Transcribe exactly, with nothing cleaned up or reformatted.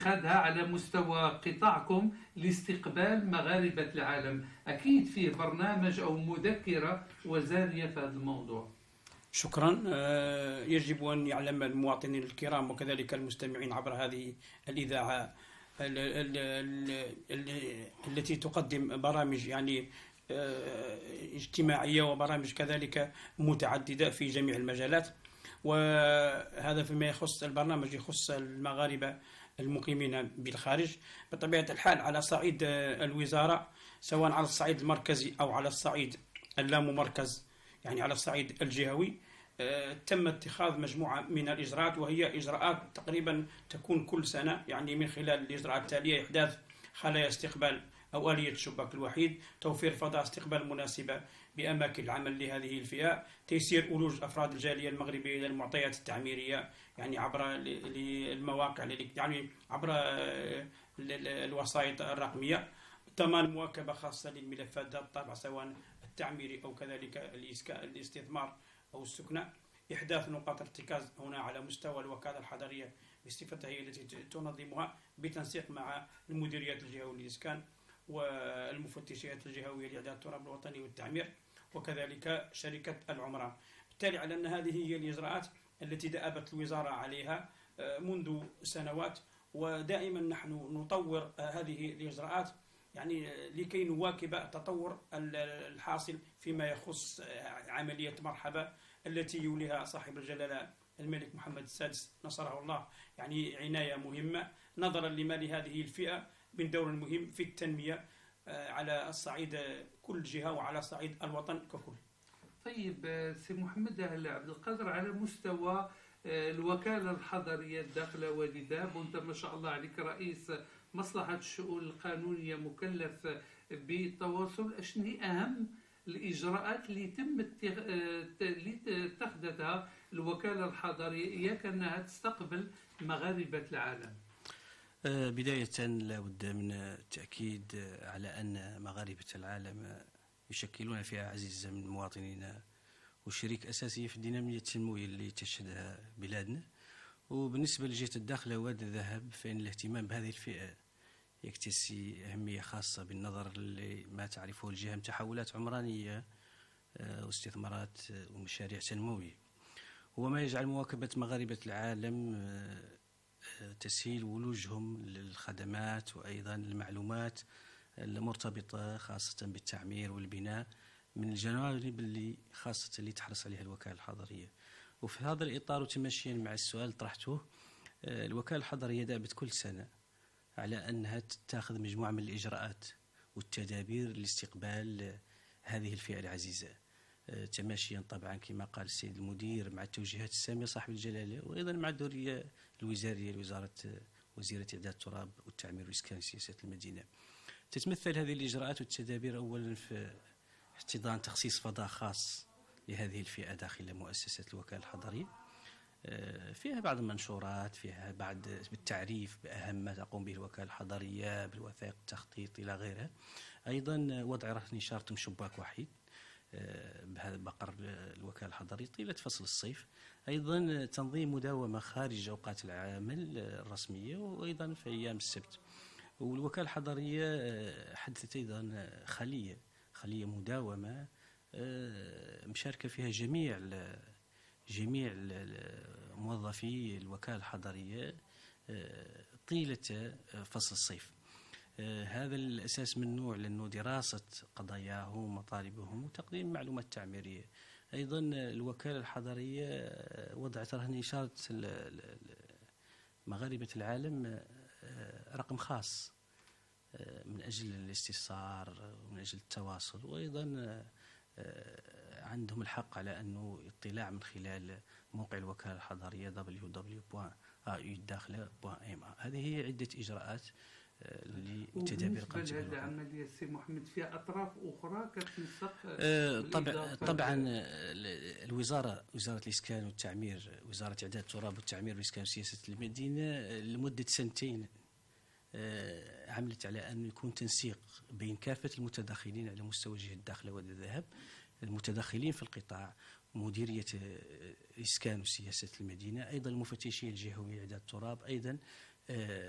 خدها على مستوى قطاعكم لاستقبال مغاربة العالم؟ أكيد فيه برنامج أو مذكرة وزارية في هذا الموضوع. شكرا. يجب أن يعلم المواطنين الكرام وكذلك المستمعين عبر هذه الإذاعة التي تقدم برامج يعني اجتماعية وبرامج كذلك متعددة في جميع المجالات، وهذا فيما يخص البرنامج يخص المغاربة المقيمين بالخارج. بطبيعة الحال على صعيد الوزارة، سواء على الصعيد المركزي أو على الصعيد اللاممركز، يعني على الصعيد الجهوي، تم اتخاذ مجموعة من الإجراءات، وهي إجراءات تقريبا تكون كل سنة، يعني من خلال الإجراءات التالية: إحداث خلايا استقبال أو آلية الشباك الوحيد، توفير فضاء استقبال مناسبة بأماكن العمل لهذه الفئة، تيسير أولوج أفراد الجالية المغربية إلى المعطيات التعميرية يعني عبر المواقع، يعني عبر الوسائط الرقمية، ضمان مواكبة خاصة للملفات ذات الطابع سواء التعميري أو كذلك الاستثمار أو السكنة، إحداث نقاط ارتكاز هنا على مستوى الوكالة الحضرية بصفتها هي التي تنظمها بالتنسيق مع المديريات الجهوية للإسكان والمفتشيات الجهوية لإعداد التراب الوطني والتعمير، وكذلك شركة العمران. بالتالي على أن هذه هي الإجراءات التي دأبت الوزارة عليها منذ سنوات، ودائما نحن نطور هذه الإجراءات يعني لكي نواكب التطور الحاصل فيما يخص عملية مرحبا التي يوليها صاحب الجلالة الملك محمد السادس نصره الله يعني عناية مهمة، نظرا لما لهذه الفئة من دور مهم في التنمية على الصعيد كل جهة وعلى صعيد الوطن ككل. طيب سي محمد عبد القادر، على مستوى الوكالة الحضرية الداخلة والإذاب، وأنت ما شاء الله عليك رئيس مصلحة الشؤون القانونية مكلف بالتواصل، أشني أهم الإجراءات اللي تم اتخذتها الوكالة الحضرية إياك أنها تستقبل مغاربة العالم؟ بداية لابد من التأكيد على أن مغاربة العالم يشكلون فئة عزيزة من المواطنين وشريك أساسي في الدينامية التنموية اللي تشهدها بلادنا. وبالنسبة لجهة الداخلة ووادي الذهب، فإن الاهتمام بهذه الفئة يكتسي أهمية خاصة بالنظر لما تعرفه الجهة من تحولات عمرانية واستثمارات ومشاريع تنموية، وما يجعل مواكبة مغاربة العالم تسهيل ولوجهم للخدمات وأيضا المعلومات المرتبطة خاصة بالتعمير والبناء من الجوانب اللي خاصة اللي تحرص عليها الوكالة الحضرية. وفي هذا الإطار وتمشيا مع السؤال اللي طرحته، الوكالة الحضرية دأبت كل سنة على أنها تتخذ مجموعة من الإجراءات والتدابير لاستقبال هذه الفئة العزيزة، تماشيا طبعا كما قال السيد المدير مع التوجيهات السامية صاحب الجلالة، وأيضا مع الدورية الوزارية لوزارة وزيرة إعداد التراب والتعمير وإسكان سياسة المدينة. تتمثل هذه الإجراءات والتدابير أولا في احتضان تخصيص فضاء خاص لهذه الفئة داخل مؤسسة الوكالة الحضرية، فيها بعض المنشورات، فيها بعض بالتعريف بأهم ما تقوم به الوكالة الحضرية بالوثائق التخطيط إلى غيرها. أيضا وضع رهن إشارة شباك وحيد بهذا بقر الوكالة الحضرية طيلة فصل الصيف. أيضا تنظيم مداومة خارج أوقات العمل الرسمية وأيضا في أيام السبت. والوكالة الحضرية حدثت أيضا خلية خلية مداومة مشاركة فيها جميع جميع موظفي الوكالة الحضرية طيلة فصل الصيف. هذا الأساس من نوع لأنه دراسة قضاياهم ومطالبهم وتقديم معلومات تعميرية. أيضا الوكالة الحضرية وضعت رهن إشارة مغاربة العالم رقم خاص من أجل الاستفسار ومن أجل التواصل، وأيضا عندهم الحق على أنه اطلاع من خلال موقع الوكالة الحضرية دبليو دبليو دوت إيه يو الداخلة دوت إم إيه. هذه هي عدة إجراءات لتدابير قمت بها. هذه العملية سي محمد فيها أطراف أخرى كتنسق؟ أه طبعا طبعا الوزارة وزارة الإسكان والتعمير، وزارة إعداد التراب والتعمير والإسكان وسياسة المدينة لمدة سنتين أه عملت على أن يكون تنسيق بين كافة المتداخلين على مستوى جهة الداخلة ووادي الذهب، المتداخلين في القطاع، مديرية الإسكان وسياسة المدينة، أيضا المفتشية الجهوية إعداد التراب، أيضا